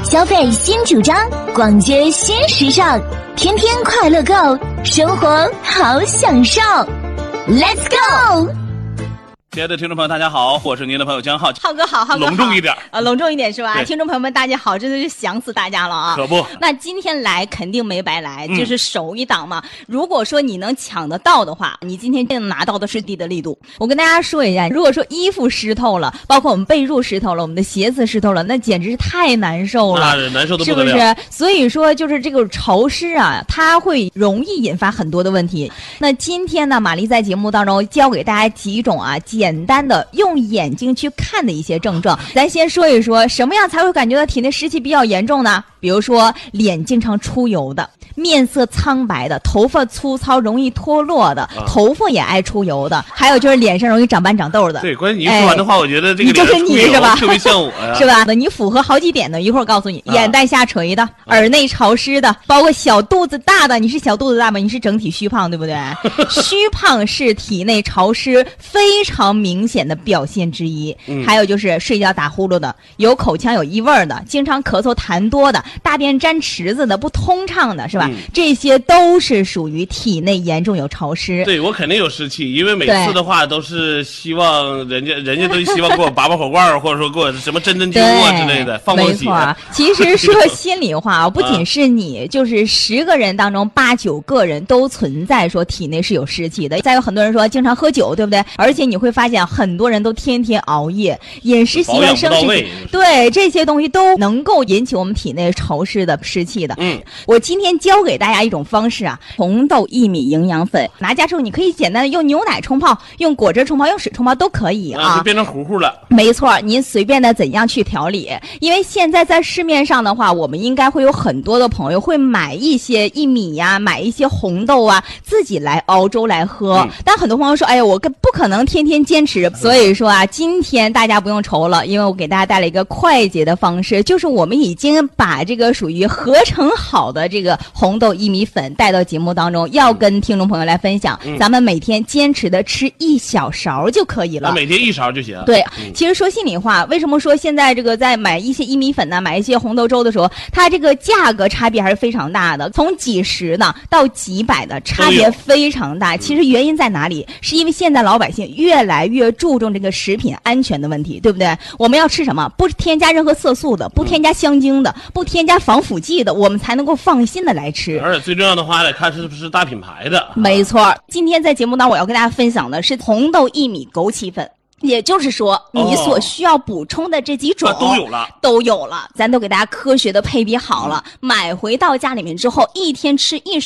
消费新主张，逛街新时尚，天天快乐购，生活好享受。Let's go！ 亲爱的听众朋友大家好，我是您的朋友江浩。 浩哥好，浩哥好， 隆重一点隆重一点是吧？听众朋友们大家好，真的是想死大家了啊！ 可不， 那今天来肯定没白来，就是首一档嘛。如果说你能抢得到的话，你今天能拿到的是地的力度。我跟大家说一下，如果说衣服湿透了，包括我们被褥湿透了，我们的鞋子湿透了，那简直是太难受了， 难受的不得了，是不是？所以说就是这个潮湿啊，它会容易引发很多的问题。那今天呢，玛丽在节目当中教给大家几种啊简单的用眼睛去看的一些症状。咱先说一说什么样才会感觉到体内湿气比较严重呢？比如说脸经常出油的，面色苍白的，头发粗糙容易脱落的，头发也爱出油的，还有就是脸上容易长斑长痘的。 对，关键你一说完的话，我觉得这个你就是你是吧？ 特别像我呀， 是吧？那你符合好几点呢，一会儿告诉你。眼袋下垂的，耳内潮湿的，包括小肚子大的。你是小肚子大吗？你是整体虚胖对不对？虚胖是体内潮湿非常明显的表现之一。还有就是睡觉打呼噜的，有口腔有异味的，经常咳嗽痰多的，大便沾池子的，不通畅的，是吧？这些都是属于体内严重有潮湿。 对，我肯定有湿气，因为每次的话都是希望人家都希望给我拔火罐，或者说给我什么针灸啊之类的，放血。 没错，其实说心里话，不仅是你，就是10个人当中8、9个人都存在说体内是有湿气的。再有很多人说经常喝酒，对不对？而且你会发现很多人都天天熬夜，饮食习惯、生活对这些东西都能够引起我们体内潮湿的湿气的。我今天教给大家一种方式啊，红豆薏米营养粉，拿家之后你可以简单的用牛奶冲泡，用果汁冲泡，用水冲泡都可以啊， 就变成糊糊了。 没错，您随便的怎样去调理。因为现在在市面上的话，我们应该会有很多的朋友会买一些薏米呀，买一些红豆啊，自己来熬粥来喝。但很多朋友说，哎呀，我不可能天天坚持。所以说啊，今天大家不用愁了，因为我给大家带来一个快捷的方式，就是我们已经把这个属于合成好的这个红豆薏米粉带到节目当中，要跟听众朋友来分享。咱们每天坚持的吃1小勺就可以了， 每天1勺就行。 对，其实说心里话，为什么说现在这个在买一些薏米粉呢，买一些红豆粥的时候，它这个价格差别还是非常大的，从几十呢到几百的差别非常大。其实原因在哪里？是因为现在老百姓越来越注重这个食品安全的问题，对不对？我们要吃什么？不添加任何色素的，不添加香精的，不添加防腐剂的，我们才能够放心的来吃。 而且最重要的话，得看是不是大品牌的。 没错，今天在节目当中我要跟大家分享的是红豆薏米枸杞粉。也就是说，你所需要补充的这几种都有了，咱都给大家科学的配比好了。买回到家里面之后，一天吃1